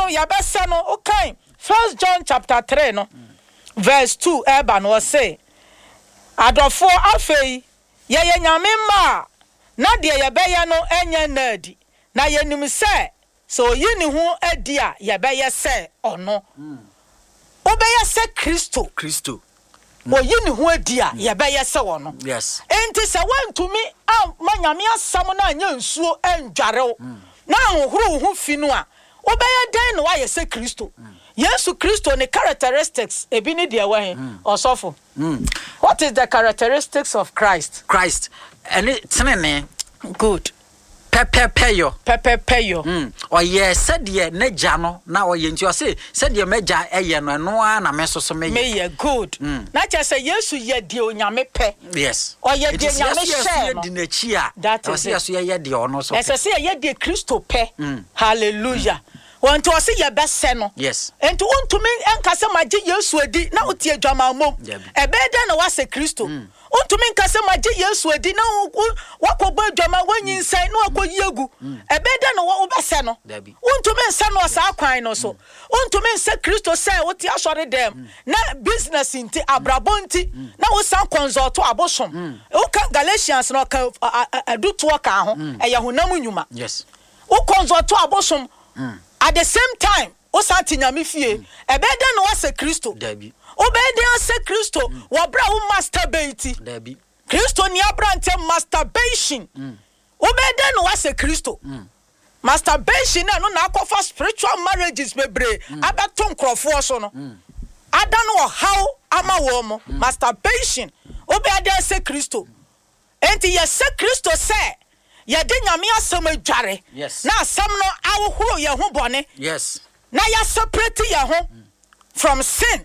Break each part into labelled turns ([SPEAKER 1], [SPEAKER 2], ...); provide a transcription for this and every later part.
[SPEAKER 1] no yabese no okay. 1 John chapter 3 no verse 2 eba no say adofo afei ye nyame ma na de yebeye no enye nadi na yenim se so yi ni hu adi a yebeye se ono obeye se Kristo oyi ni hu adi a yebeye se ono
[SPEAKER 2] yes
[SPEAKER 1] enti se wantumi manyame asam na anya nsuo endware na hohoro hu fi no a obeye den no aye se Kristo Yesu Kristo ne characteristics ebi ni de wa hen osofo what is the characteristics of Christ
[SPEAKER 2] and tenene
[SPEAKER 1] good
[SPEAKER 2] pepeyo
[SPEAKER 1] oye
[SPEAKER 2] said ye neja no na oye nti o say said ye meja eye no no na me so
[SPEAKER 1] me good na che say Yesu ye de onyame pe
[SPEAKER 2] yes
[SPEAKER 1] oye de nyame share
[SPEAKER 2] no di na chi a
[SPEAKER 1] that is
[SPEAKER 2] ye de ono so
[SPEAKER 1] say ye de Kristo pe hallelujah want to see your best seno
[SPEAKER 2] yes
[SPEAKER 1] and to want to mean enkase maji Yesu edi na utie dwama mom ebeda na wase Kristo want to mean kase maji Yesu edi na wakoba dwama wanyinsan na wakoyiegu ebeda na wo bese no want to mean seno asa kwan no so want to mean say Kristo say utie asore dem na business inti abrabonti na wo san consult abosom o kan Galatians no kan aduto ka ho eya honam nyuma
[SPEAKER 2] yes
[SPEAKER 1] o consult abosom at the same time o santi nyame fie ebeda no wase Kristo
[SPEAKER 2] dabi
[SPEAKER 1] obeda se Kristo wo bra wo masturbate
[SPEAKER 2] dabi
[SPEAKER 1] Kristo ni abrante masturbation obeda no wase Kristo masturbation na no na akofa spiritual marriages bebre abeto nkrofo so no ada no how ama wo mo masturbation obeda se Kristo enti ye se Kristo se ya de nyame asem adware na asem no awohoro ye ho bone
[SPEAKER 2] yes
[SPEAKER 1] na ya separate ye ho from sin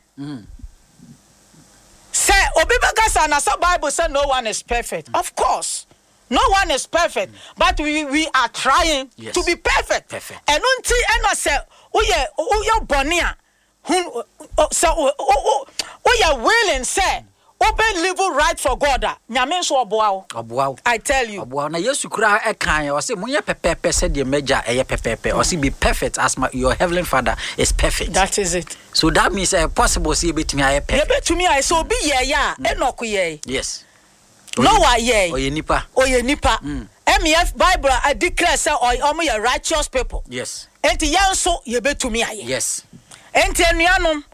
[SPEAKER 1] say obibagasa na sa Bible say no one is perfect of course no one is perfect but we are trying to be perfect and unti eno say uye bone a so uye willing say open live right for God. Nyame so oboa. I tell you.
[SPEAKER 2] Oboa na Yesu kura e kan o say munye pepepe said the meja eye pepepe o say be perfect as your heavenly Father is perfect.
[SPEAKER 1] That is it.
[SPEAKER 2] So that means possible see betumi aye perfect.
[SPEAKER 1] Betumi aye so be ye ya Enoch ye.
[SPEAKER 2] Yes.
[SPEAKER 1] Noah ye.
[SPEAKER 2] Oye nipa.
[SPEAKER 1] MEF Bible I declare say omo ye righteous people.
[SPEAKER 2] Yes.
[SPEAKER 1] Enti yan so ye betumi aye.
[SPEAKER 2] Yes.
[SPEAKER 1] Enti anuanom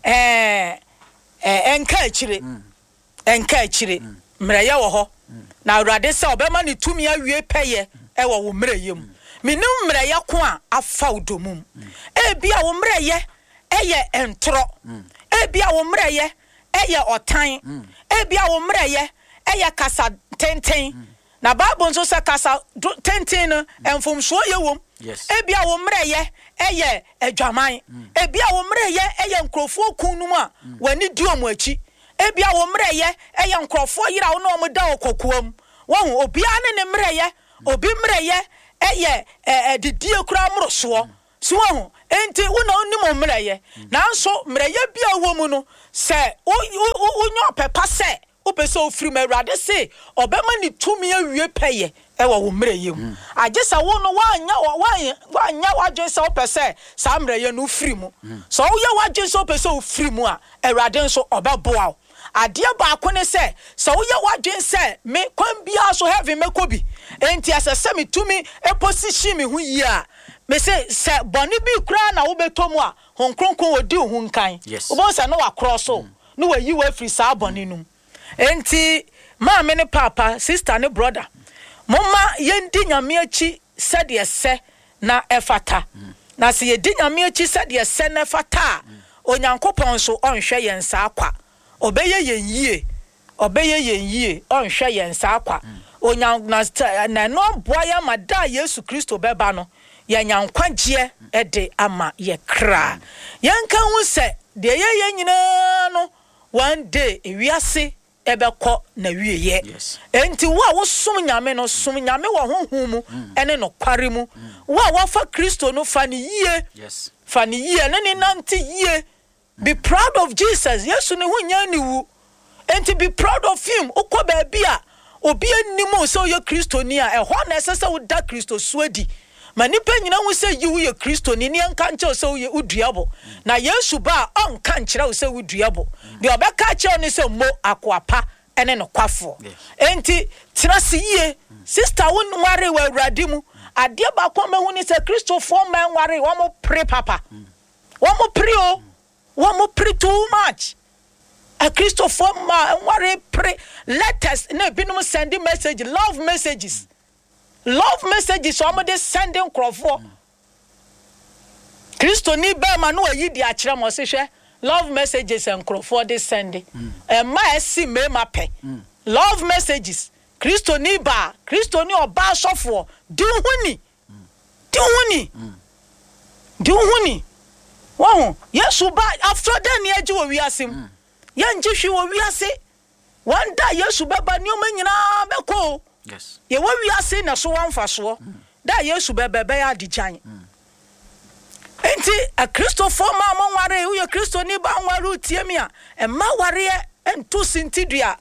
[SPEAKER 1] enka achire mreye wo ho na awurade se obema ne tumi awie peye e wo mreye mu menu mreye ko a afa udomum ebia wo mreye eye entro ebia wo mreye eye otan ebia wo mreye eye kasa tenten na Bible nso se kasa tenten no enfomso ye wom ebia wo mreye eye adwaman ebia wo mreye eye nkrofo kunum a wani di omo achi ebia wo mreye eye nkrofo yira wo no mo da okokoam wo obia ne mreye obi mreye eye didie kura mroso so wo enti wo na onim mreye nanso mreye bia wo mu no se onyo pepa se opese ofiri mawrade se obema ni tumi awie peye wo mreye mu agesa wo no wanya wagesa opese sa mreye no ofiri mu so wo ye wagesa opese ofiri mu a awrade nso obeboa ade ba akone se so wo ye wadwen se me kwan bia so heaven mekobi enti asese me tumi position me hu yi a me se boni bi kura na wo betomu a honkronkon odi hu nkan wo se no wa cross no wa yi wa free sa boni num enti ma me ne papa sister ne brother mama yendi nyame achi se de se na efata na se yedi nyame achi se de se na efata onyankopon so onhwe yen sa akwa obeye yen yie onhwe yen sa akwa na no boa ya mada Yesu Kristo beba no ya nyankwagye ede ama ye kra yanka hu se de ye nyina no one day ewiase ebekọ na wieye enti wo som nyame no som nyame wo honhom mu ene no kware mu wo fa Kristo no fa ni yie ne nanti yie. Be proud of Jesus. Yesu ne hu nya ni wu enti be proud of him ukọ ba bia obi animo so ye Kristo ni a ehọ na esese wo da Kristo suadi manipa nyina hu se yi wo ye Kristo ni nka nche se wo ye uduabo na Yesu ba on kan kire wo se uduabo de obeka kire ni se mo akoapa ene no kwafo enti trase yie sister wo nware wa Awurade mu ade ba ko mehu ni se Kristo fo man nware wo mo pre papa wo mo pre o wo mo pre too much a Kristo fo man nware pre letters na binum send message love messages so mo de sending crofo Kristo ni be ma no ayi di akire mo se hwe love messages and crofo de sending ma esi me ma pe love messages Kristo ni ba Kristo ni oba sofo di huni wow Yesu ba after that ni aji wo wiasem ye nji hwe wo wiase one day Yesu beba ni o manyina beko
[SPEAKER 2] yes
[SPEAKER 1] ye wo wiase na so wanfa so da Yesu beba ya dijan enti a Christopher ma mo ware wo ye Kristo ni ba ware utiemi a e ma ware ento sintidua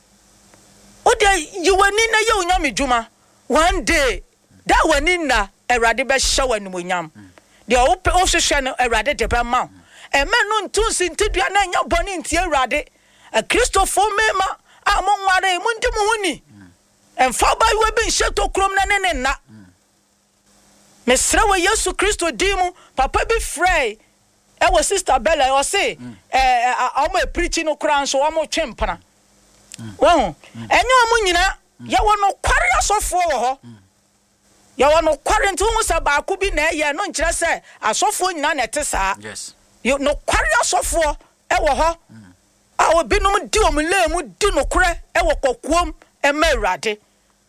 [SPEAKER 1] o de yiwani na ye onyame djuma one day da wani na Awurade be hye wani monyam de o hwehwe no Awurade de be ma e me no ento sintidua na nya boni nti Awurade a Christopher mema a mo ware mo ndi mo huni emfa ba we be hyeto krom na ne na mesra we Yesu Kristo dimu papa bi frey e wo sister Bella o say o preaching no kran so o mo twempana wo enye o mo nyina ye wo no kware asofo wo ho ye wo no kware nti wo sa ba ko bi na ye no nkire se asofo nyina na ete saa
[SPEAKER 2] yes
[SPEAKER 1] you no kware asofo e wo ho a obi no di o mo le mu di no kore e wo kokuom e ma Awurade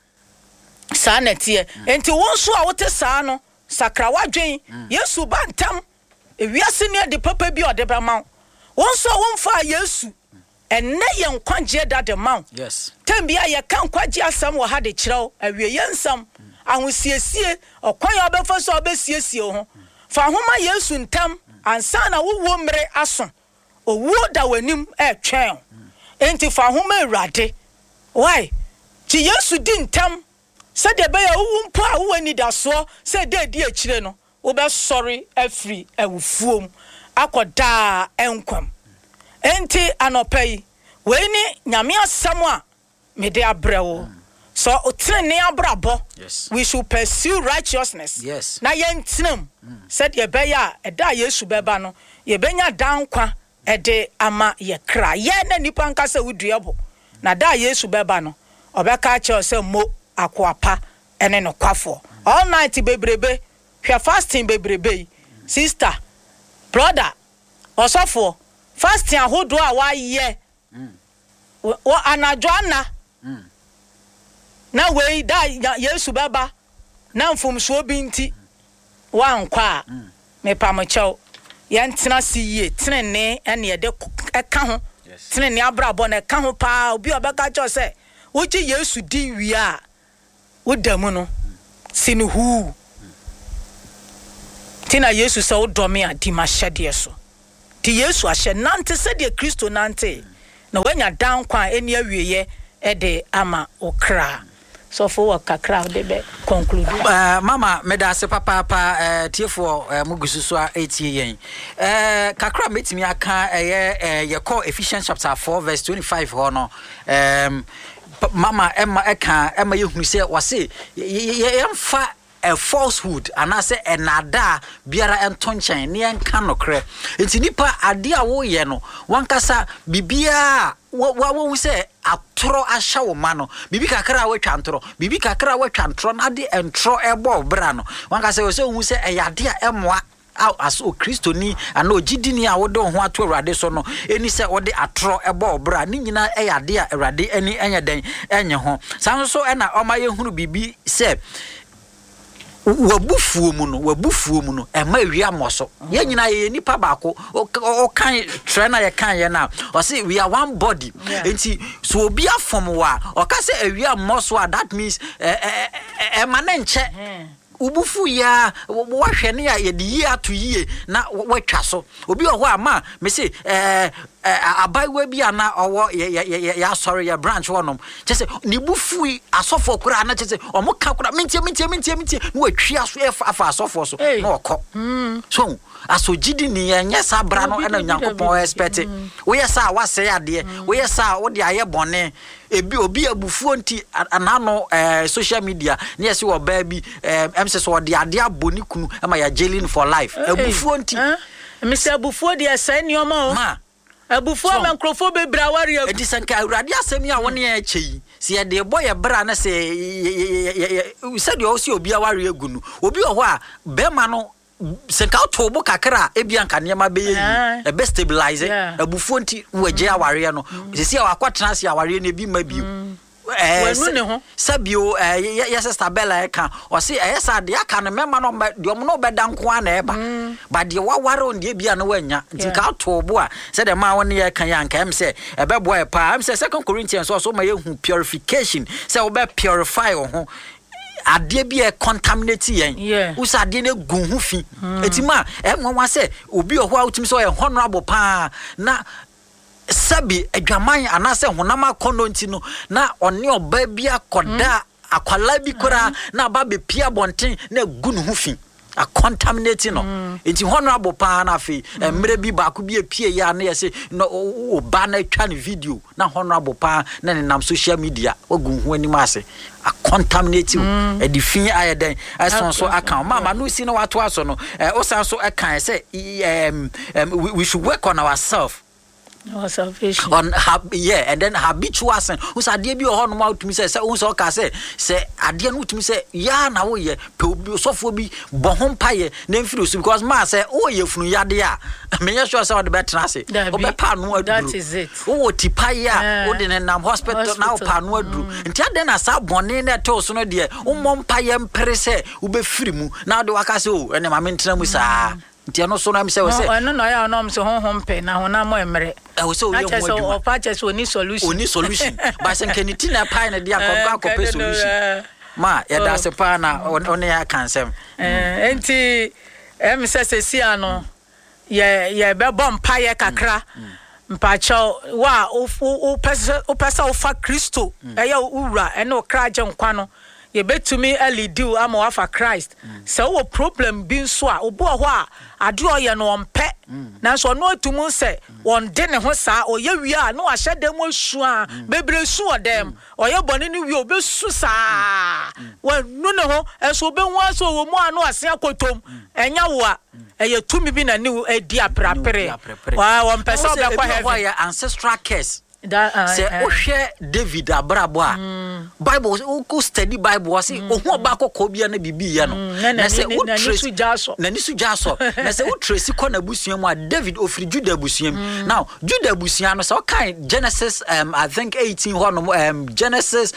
[SPEAKER 1] saa na tie enti wo so a wo te saa no sakra wadwen Yesu bantam ewiase ne de papa bi ode be ma won so won fa Yesu enne ye nkwagye da de ma
[SPEAKER 2] yes
[SPEAKER 1] tambia ye kan kwagye asam wo ha de kirew awie ye nsam ahosiesie okwan ya obefa so obesiesie ho fa homa Yesu ntam ansa na wo mre aso owo da wanim twɛn enti fa homa Awurade why ti Yesu di ntam said the bear who pa who any da so said de di akire no wo be sorry afri awufuom akoda enkwam enti anopai we ni nyame asam a me de abrewo so otrene abrabo
[SPEAKER 2] yes
[SPEAKER 1] we should pursue righteousness
[SPEAKER 2] yes
[SPEAKER 1] na yentinam said ye beya eda Yesu beba no ye benya dankwa ede ama ye kra ye na nipa nkasa wuduebo na da Yesu beba no obeka che se mo akwapa ene no kwafo all night bebrebe hwe fasting bebrebe sister brother osofo fasting ahodo a wa ye wo anajo ana na we da Yesu baba na mfomso bi nti wa nkwa me pamochew ye ntena siye tenene ene ye de eka ho tenene abrabo na eka ho pa obi obeka cho se wo ji Yesu di wi a wodamu no sinuhu tina Yesu sa odome a di mahede so ti Yesu ahye nante se de Kristo nante na wanya dan kwa eni awieye e de ama okra so for work kakra de be conclude
[SPEAKER 2] mama meda se papa tiefo mugusu so etie yen kakra metimi aka ye call Ephesians chapter 4 verse 25 ho no mama Emma yehunu se wase yemfa a falsehood anase enada biara entonchen ne enka nokre enti nipa ade a wo ye no wankasa bibia wo se atoro ahya wo ma no bibi kakra wo twantoro bibi kakra wo twantoro na de entro ebo bra no wankasa wo se hu se eyade a emoa aso Kristo ni ana ogidini a wode ho ato Awurade so no eni se wode atoro ebo obra ni nyina eyade a Awurade eni enye den enye ho san so na omaye hunu bibi se wabufuo mu no ema ewia moso ye nyina ye nipa baako o kan trainer ye kan ye na o say we are one body enti so obi afom wa o ka say ewia moso that means ema na nche ubufu ya wahwe ne ya yedi ato yie na watwa so obi ho ama me say abaiwa bi ana owo ya sorry ya branch wonom chese ni bufu asofo kura na chese omoka kura mentie no atwia so afa asofo so na okọ so asogidi ni enye sabra no na nyankopon expect we yesa wase ade we yesa wo de aye bone ebi obi abufuo nti anano social media na yesi wo ba bi emse so de ade aboni kunu ama ya jailing for life abufuo nti
[SPEAKER 1] Mr. Abufuo de asa nioma o
[SPEAKER 2] ma
[SPEAKER 1] abufuo ma nkrofo bebra wari
[SPEAKER 2] edi sanka awurade asemi a woni e chei se ye de boy bra na se said you also obi awari egunu obi ho a be ma no senka to bo kakra ebia nka niam be yi e be stabilize abufuo nti waje aware no sisi a wakwatena se aware na bi ma bi
[SPEAKER 1] wanu ne ho
[SPEAKER 2] sabio yes stabela eka o se yesa de aka no mema no de omo no beda nko ana eba ba de waware on de bia no wanya nti ka to bo a se de ma won ye kan ya nka em se ebebo e pa em se 2 Corinthians so ma ye hu purification se wo be purify ho ade bi e contaminate yen usa ade ne gun hu fi etima enwa se obi oho a utimi so ye honorable pa na sabi adwaman anase honam akono nti no na one oba bia koda akwala bi kora na ba be pia bonten na gu no hu fi a contaminate no nti honorable pa na fi emre bi ba ko bi epie ya na yese no oba na twa ne video na honorable pa na ne nam social media ogu hu anim ase a contaminate e fi ayeden ason so account mama no si no wato aso no o san so account say we should work on ourselves.
[SPEAKER 1] Salvation.
[SPEAKER 2] On and then habitual sin. Who said be or no out to me say so ka say ade no to me say ya na wo ye pe so fo bi bo hom paye na mfiri so because ma say o ye funu yade a me ye sure say o de betra say o be pa no aduru.
[SPEAKER 1] That is it.
[SPEAKER 2] O ti paye a o de nam hospital na o pa no aduru nti ade na sa bone na to so no de o mom paye mpere say o be firi mu na de waka say o ene ma me ntena mu sa nti no so na me say we say
[SPEAKER 1] no ya no me say honhom pe na hona mo emre
[SPEAKER 2] we say o ye mo
[SPEAKER 1] aduma o patches oni solution
[SPEAKER 2] ba sen keniti na pai na dia ko pe solution ma ya da se pa na on ya kansem
[SPEAKER 1] enti em say si ano ye be bom paye kakra mpacho wa o pesa o fa Kristo eya ura ene o kraje nkwa no ye betumi alidiu ama wafa Christ so wo problem bi nso a obo ho a ade oye no ompe na so no atumu se won de ne ho saa oye wi a no ahye dem asu a bebre su odem oye bone ni wi obesu saa wonu ne ho eso obenhu aso wo mu a no ase akotom enya wo a eye tumi bi na ni edi aprapere wa won pesa obekwa heaven
[SPEAKER 2] ya ancestral curse say ohwe David abrabo a Bible o study Bible was say ohun oba kokko bia na bibi ya no na say o trace na ni su jaso na say o trace ko na busuam a David ofri Judah busuam now Judah busuam no so kind Genesis I think 18 one Genesis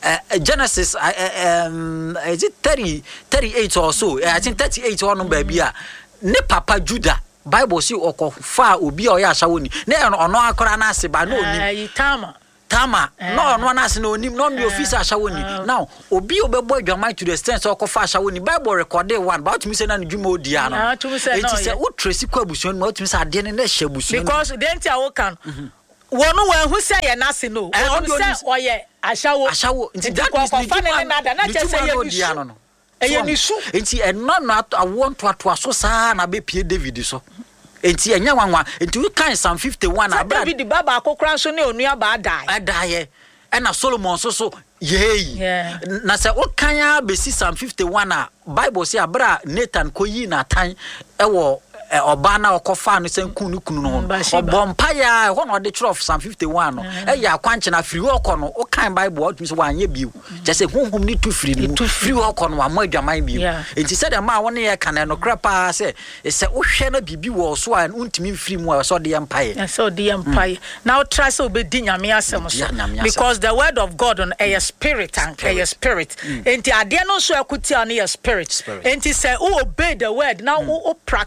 [SPEAKER 2] is it 38 or so I think 38 one baby a ne papa Judah Bible si okofa obi o ya shawoni na ono akora na ase ba no oni tama no na ase no oni no be officer shawoni now obi obebo adwaman to the extent so okofa shawoni Bible recorded one but me say na dwuma odia no it say o trace kwa busuon no to me say ade ne na hye busuon
[SPEAKER 1] because the enti a wo kan wono wan hu say ye na ase no o say oye ashawo
[SPEAKER 2] nti that is
[SPEAKER 1] na chese ye busuon no eyenisu
[SPEAKER 2] enti enno na want to aso saa na be pie David so enti enya wanwa enti we kan Psalm 51 na
[SPEAKER 1] David baba akokran so ne onua ba
[SPEAKER 2] adai ena Solomon so yei na se o kan ya be Psalm 51 na Bible say abra Nathan koyi na tan ewo oba na okofa no senku no kunu no obompa ya ho no de chro of Psalm 51 no ya kwanche na free work no o kan Bible o tumi so wanye biu just say honhom ni to free ni free work no amo adwaman biu enti se de ma won ye kan no krapa se o hwe na bibi wo so a untimi free mu so de empire
[SPEAKER 1] so de empire now try so be di nyame asem so because the word of God on a spirit and a spirit enti ade no so akuti on a spirit enti say o obey the word now o practice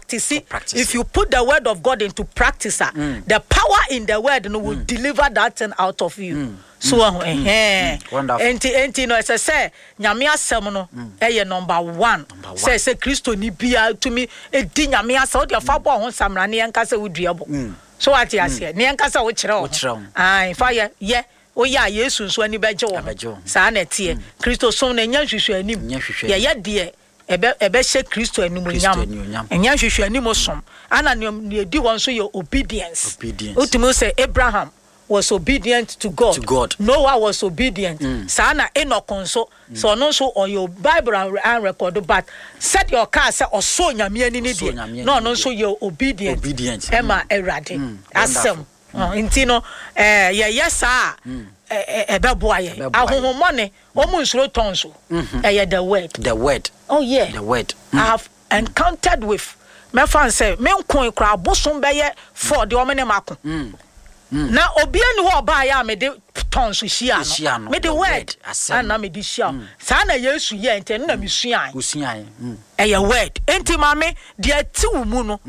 [SPEAKER 2] practice
[SPEAKER 1] if you put the word of God into practice, the power in the word will deliver that thing out of you. So
[SPEAKER 2] wonderful.
[SPEAKER 1] enti no say nyame asem no eye number 1 say Kristo ni bia to me edi nyame asem de fa bo ho samra ne enka say woduabo so what you say ne enka say wo kire wo ai fa ye o ya Yesu so ani beje wo sa na tie Kristo so na nya hwehwe anim ye de ebe she Kristo anim nyam nya hwehwe anim som ana ne edi won so ye obedience ultimately say Abraham was obedient to God. Noah was obedient. Sana Enoch so no so on your Bible and record, but set your car say or so nyame ani ni de. No so you obedient. Emma erade. Asem. Intino yes ebeboaye. Ahohomone omunsuro tonso. The word.
[SPEAKER 2] The word.
[SPEAKER 1] Oh yeah.
[SPEAKER 2] The word.
[SPEAKER 1] I have encountered with me fan say me nkon kra bosom beye for the omene mako. Na obia ni ho ba ya me de tonso hia no me de word ana me de hia sa na Yesu ye ente na me suan e word enti ma me de ati wo mu no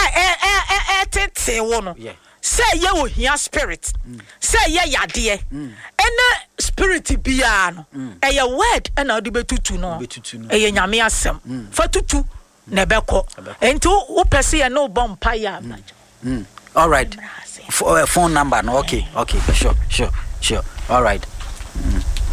[SPEAKER 1] tete wo no say ye wo hia spirit say ye yade ena spirit bia no e word na odi betutu no e nyame asem fa tutu na beko enti wo pese ye no bompa ya
[SPEAKER 2] all right. Phone number no okay sure all right